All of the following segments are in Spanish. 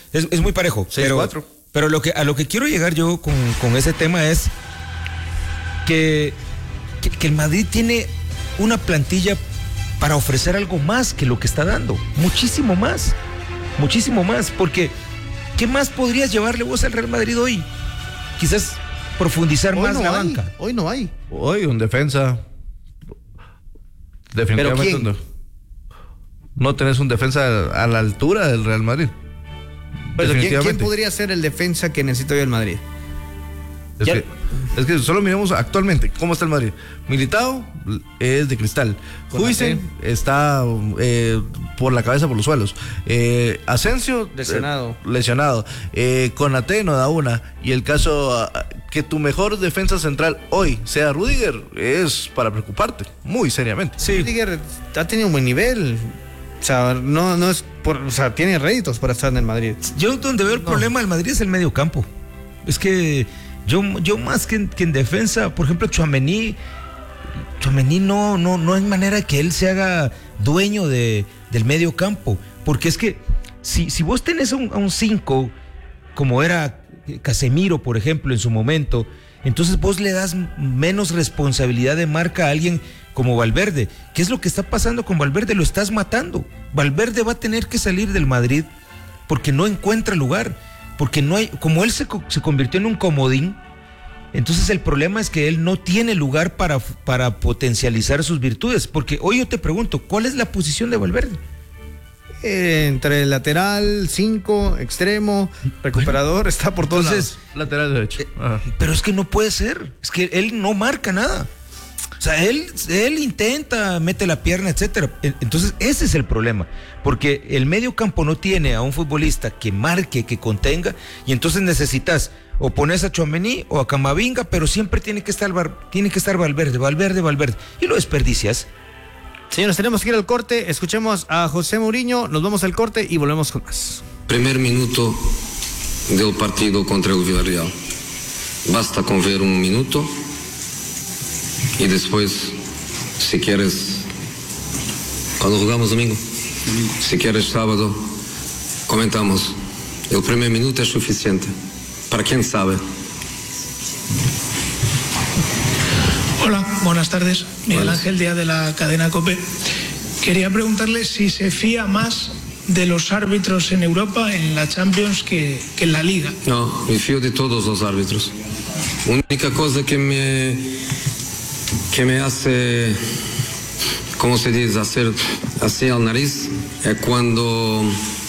Es muy parejo. 6-4. Pero a lo que quiero llegar yo con ese tema es que el Madrid tiene una plantilla para ofrecer algo más que lo que está dando. Muchísimo más, porque ¿qué más podrías llevarle vos al Real Madrid hoy? Quizás profundizar hoy más no la hay, banca. Hoy no hay. Hoy un defensa. Definitivamente no tenés un defensa a la altura del Real Madrid. Pero ¿quién podría ser el defensa que necesita hoy el Madrid? Es que solo miremos actualmente cómo está el Madrid. Militao es de cristal. Huijsen está por la cabeza por los suelos. Asensio lesionado. Konaté no da una. Y el caso que tu mejor defensa central hoy sea Rüdiger es para preocuparte muy seriamente. Sí. Rüdiger ha tenido un buen nivel. O sea, no es tiene réditos para estar en el Madrid. Yo donde veo el problema del Madrid es el medio campo. Es que yo más que en defensa, por ejemplo, Tchouaméni no hay manera que él se haga dueño del medio campo, porque es que si vos tenés a un 5 como era Casemiro, por ejemplo, en su momento, entonces vos le das menos responsabilidad de marca a alguien como Valverde. ¿Qué es lo que está pasando con Valverde? Lo estás matando. Valverde va a tener que salir del Madrid porque no encuentra lugar, porque no hay, como él se convirtió en un comodín, entonces el problema es que él no tiene lugar para potencializar sus virtudes, porque hoy yo te pregunto, ¿cuál es la posición de Valverde? Entre lateral, 5, extremo, recuperador, está por todos lados. Lateral derecho. Pero es que no puede ser, es que él no marca nada. O sea, él intenta, mete la pierna, etcétera. Entonces, ese es el problema. Porque el medio campo no tiene a un futbolista que marque, que contenga, y entonces necesitas o pones a Tchouaméni o a Camavinga, pero siempre tiene que estar Valverde, y lo desperdicias. Señores, tenemos que ir al corte. Escuchemos a José Mourinho, nos vamos al corte y volvemos con más. Primer minuto del partido contra el Villarreal. Basta con ver un minuto y después, si quieres, cuando jugamos domingo, si quieres sábado, comentamos. El primer minuto es suficiente. Para quien sabe. Hola, buenas tardes. Miguel Ángel Díaz de la cadena COPE. Quería preguntarle si se fía más de los árbitros en Europa, en la Champions, que en la Liga. No, me fío de todos los árbitros. Única cosa que me hace, ¿cómo se dice? Hacer así al nariz es cuando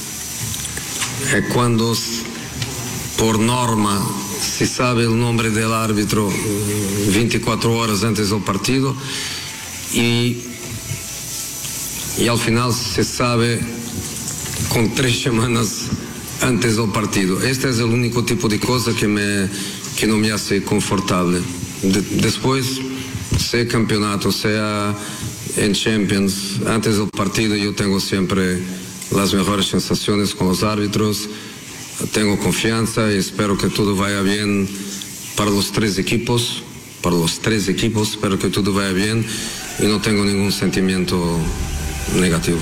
por norma se sabe el nombre del árbitro 24 horas antes del partido y al final se sabe con 3 semanas antes del partido. Este es el único tipo de cosa que no me hace confortable. Después, sea campeonato, sea en Champions, antes del partido yo tengo siempre las mejores sensaciones con los árbitros. Tengo confianza y espero que todo vaya bien para los 3 equipos. Espero que todo vaya bien y no tengo ningún sentimiento negativo.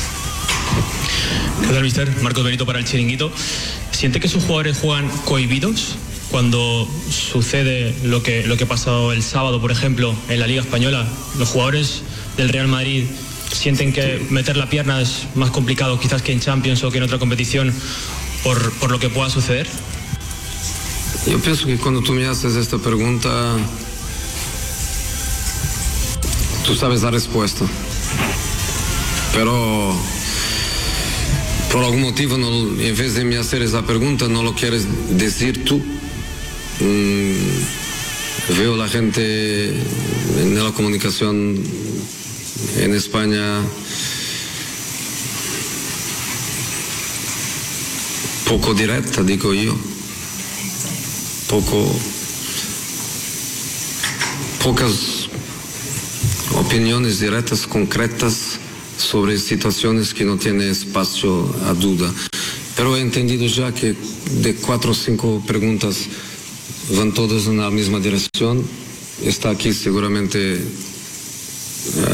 ¿Qué tal, mister? Marcos Benito para El Chiringuito. ¿Siente que sus jugadores juegan cohibidos cuando sucede lo que ha pasado el sábado, por ejemplo, en la Liga Española? Los jugadores del Real Madrid sienten que meter la pierna es más complicado quizás que en Champions o que en otra competición por lo que pueda suceder. Yo pienso que cuando tú me haces esta pregunta, tú sabes la respuesta. Pero por algún motivo, en vez de me hacer esa pregunta, no lo quieres decir tú. Veo la gente en la comunicación en España poco directa, digo yo. Pocas opiniones directas, concretas sobre situaciones que no tienen espacio a duda. Pero he entendido ya que de 4 o 5 preguntas van todas en la misma dirección. Está aquí seguramente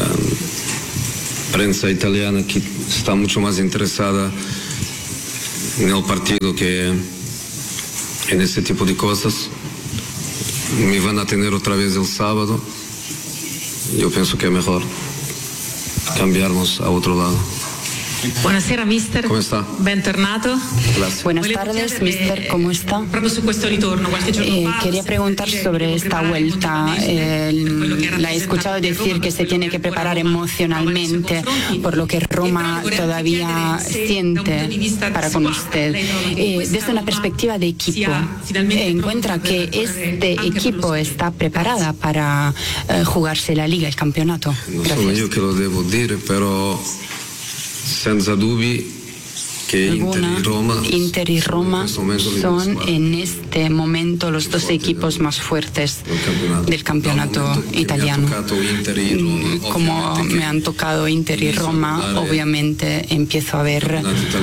prensa italiana que está mucho más interesada en el partido que en este tipo de cosas me van a tener otra vez el sábado. Yo pienso que es mejor cambiarnos a otro lado. Buonasera mister. ¿Cómo está? Bentornato. Gracias. Buenas tardes, mister, ¿cómo está? Quería preguntar sobre esta vuelta. La he escuchado decir que se tiene que preparar emocionalmente por lo que Roma todavía siente para con usted. Desde una perspectiva de equipo, ¿encuentra que este equipo está preparada para jugarse la Liga, el campeonato? No sono io che lo devo dire, però senza dubbi che Inter y Roma son en este momento los dos equipos más fuertes del campeonato italiano. Como me han tocado Inter y Roma, obviamente empiezo a ver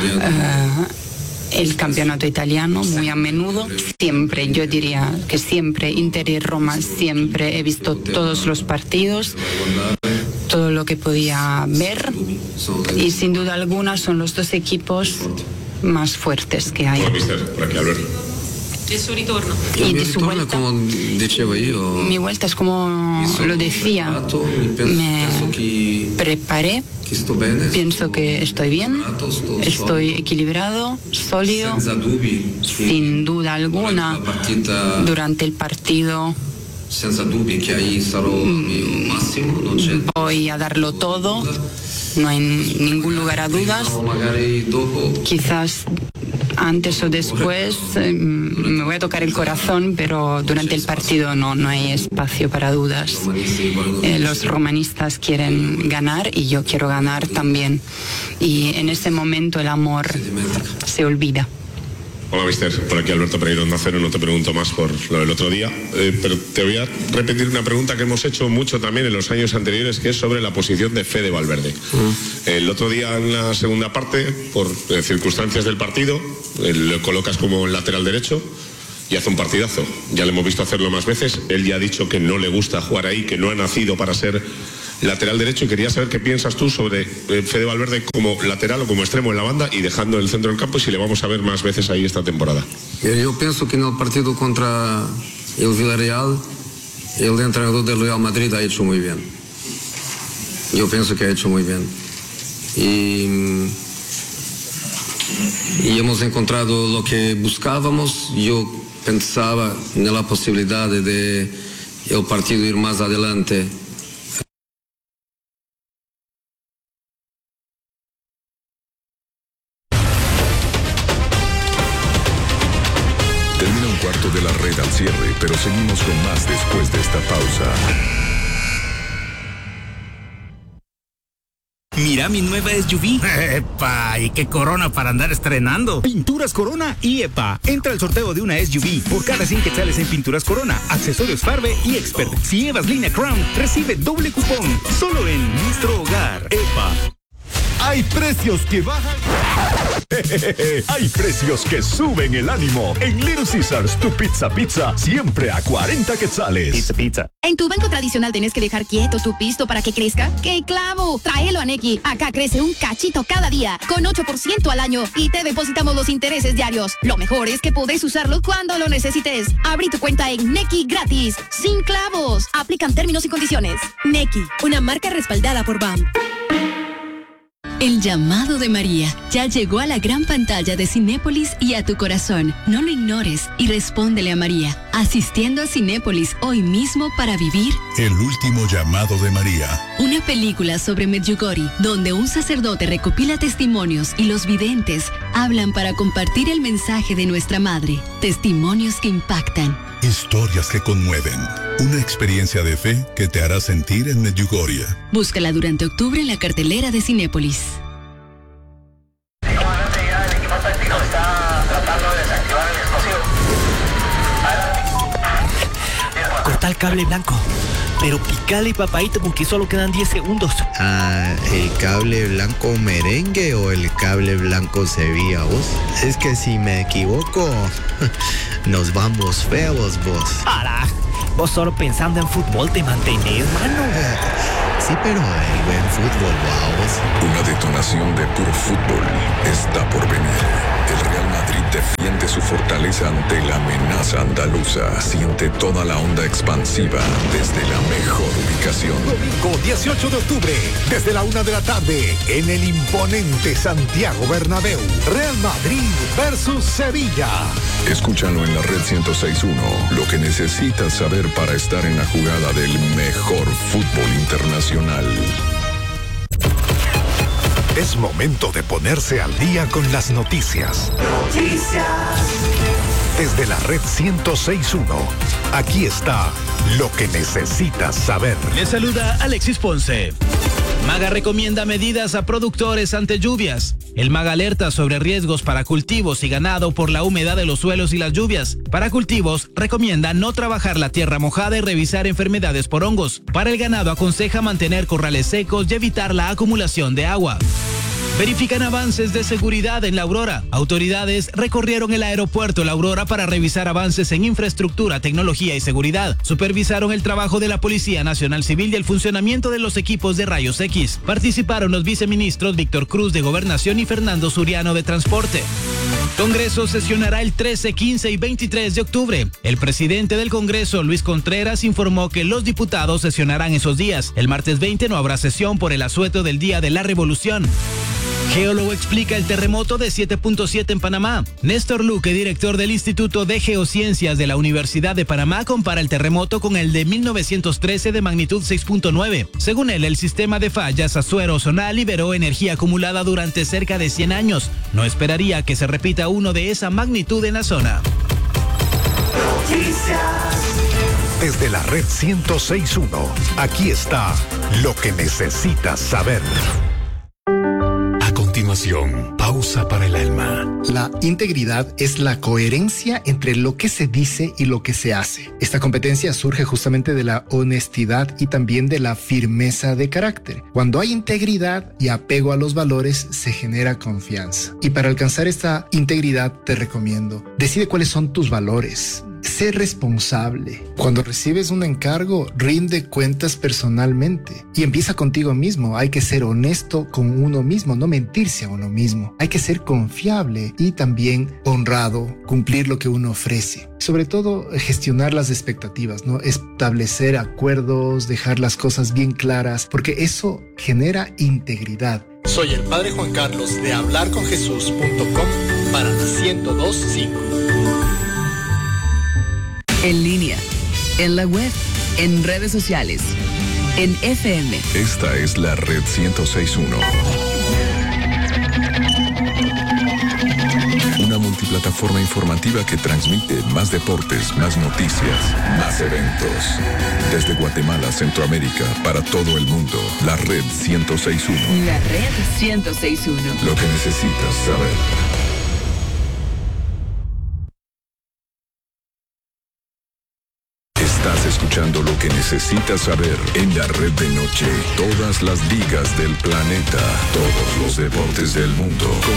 el campeonato italiano muy a menudo, siempre, yo diría que siempre, Inter y Roma, siempre he visto todos los partidos, todo lo que podía ver, y sin duda alguna son los dos equipos más fuertes que hay. Y de su vuelta, mi vuelta es como lo decía, me preparé, pienso que estoy bien, estoy equilibrado, sólido, sin duda alguna, durante el partido voy a darlo todo, no hay ningún lugar a dudas. Quizás antes o después me voy a tocar el corazón, pero durante el partido no hay espacio para dudas. Los romanistas quieren ganar y yo quiero ganar también. Y en ese momento el amor se olvida. Hola, mister. Por aquí Alberto Pereiro, Onda Cero. No te pregunto más por lo del otro día, pero te voy a repetir una pregunta que hemos hecho mucho también en los años anteriores, que es sobre la posición de Fede Valverde. El otro día, en la segunda parte, por circunstancias del partido, lo colocas como lateral derecho y hace un partidazo. Ya le hemos visto hacerlo más veces. Él ya ha dicho que no le gusta jugar ahí, que no ha nacido para ser lateral derecho, y quería saber qué piensas tú sobre Fede Valverde como lateral o como extremo en la banda y dejando el centro del campo, y si le vamos a ver más veces ahí esta temporada. Yo pienso que en el partido contra el Villarreal, el entrenador del Real Madrid ha hecho muy bien. Yo pienso que ha hecho muy bien. Y hemos encontrado lo que buscábamos. Yo pensaba en la posibilidad de el partido ir más adelante. Termina un cuarto de la red al cierre, pero seguimos con más después de esta pausa. Mira mi nueva SUV. ¡Epa! ¿Y qué Corona para andar estrenando? Pinturas Corona y EPA. Entra al sorteo de una SUV. Por cada 100 quetzales en Pinturas Corona, accesorios Farbe y Expert. Si llevas línea Crown, recibe doble cupón. Solo en nuestro hogar. EPA. Hay precios que bajan. Hay precios que suben el ánimo. En Little Caesars, tu pizza siempre a 40 quetzales. Pizza. En tu banco tradicional tenés que dejar quieto tu pisto para que crezca. ¡Qué clavo! Tráelo a Nequi. Acá crece un cachito cada día, con 8% al año, y te depositamos los intereses diarios. Lo mejor es que podés usarlo cuando lo necesites. Abrí tu cuenta en Nequi gratis, sin clavos. Aplican términos y condiciones. Nequi, una marca respaldada por BAM. El llamado de María ya llegó a la gran pantalla de Cinépolis y a tu corazón. No lo ignores y respóndele a María, asistiendo a Cinépolis hoy mismo para vivir El último llamado de María. Una película sobre Medjugorje, donde un sacerdote recopila testimonios y los videntes hablan para compartir el mensaje de nuestra madre. Testimonios que impactan. Historias que conmueven. Una experiencia de fe que te hará sentir en Medjugorje. Búscala durante octubre en la cartelera de Cinépolis. Corta el cable blanco, pero picale, papadito, porque solo quedan 10 segundos. ¿El cable blanco merengue o el cable blanco Sevilla, vos? Es que si me equivoco, nos vamos feos, vos. ¡Ara! Vos solo pensando en fútbol te mantenés, mano. Sí, pero el buen fútbol, vamos. Una detonación de puro fútbol está por venir. El Real su fortaleza ante la amenaza andaluza. Siente toda la onda expansiva desde la mejor ubicación. Domingo 18 de octubre, desde la 1 de la tarde, en el imponente Santiago Bernabéu. Real Madrid versus Sevilla. Escúchalo en la Red 106.1. Lo que necesitas saber para estar en la jugada del mejor fútbol internacional. Es momento de ponerse al día con las noticias. Desde la Red 106.1, aquí está lo que necesitas saber. Les saluda Alexis Ponce. MAGA recomienda medidas a productores ante lluvias. El MAGA alerta sobre riesgos para cultivos y ganado por la humedad de los suelos y las lluvias. Para cultivos, recomienda no trabajar la tierra mojada y revisar enfermedades por hongos. Para el ganado, aconseja mantener corrales secos y evitar la acumulación de agua. Verifican avances de seguridad en La Aurora. Autoridades recorrieron el aeropuerto La Aurora para revisar avances en infraestructura, tecnología y seguridad. Supervisaron el trabajo de la Policía Nacional Civil y el funcionamiento de los equipos de rayos X. Participaron los viceministros Víctor Cruz de Gobernación y Fernando Suriano de Transporte. Congreso sesionará el 13, 15 y 23 de octubre. El presidente del Congreso, Luis Contreras, informó que los diputados sesionarán esos días. El martes 20 no habrá sesión por el asueto del Día de la Revolución. Geólogo explica el terremoto de 7.7 en Panamá. Néstor Luque, director del Instituto de Geociencias de la Universidad de Panamá, compara el terremoto con el de 1913 de magnitud 6.9. Según él, el sistema de fallas Azuero-Zonal liberó energía acumulada durante cerca de 100 años. No esperaría que se repita uno de esa magnitud en la zona. Desde la Red 106.1, aquí está lo que necesitas saber. A continuación, pausa para el alma. La integridad es la coherencia entre lo que se dice y lo que se hace. Esta competencia surge justamente de la honestidad y también de la firmeza de carácter. Cuando hay integridad y apego a los valores, se genera confianza. Y para alcanzar esta integridad, te recomiendo, decide cuáles son tus valores. Sé responsable. Cuando recibes un encargo, rinde cuentas personalmente y empieza contigo mismo. Hay que ser honesto con uno mismo, no mentirse a uno mismo. Hay que ser confiable y también honrado, cumplir lo que uno ofrece. Sobre todo, gestionar las expectativas, ¿no? Establecer acuerdos, dejar las cosas bien claras, porque eso genera integridad. Soy el Padre Juan Carlos de hablarconjesús.com para la 102.5. En línea, en la web, en redes sociales, en FM. Esta es la Red 106.1. Una multiplataforma informativa que transmite más deportes, más noticias, más eventos. Desde Guatemala, Centroamérica, para todo el mundo, la Red 106.1. La Red 106.1. Lo que necesitas saber. Estás escuchando lo que necesitas saber en la Red de Noche. Todas las ligas del planeta, todos los deportes del mundo.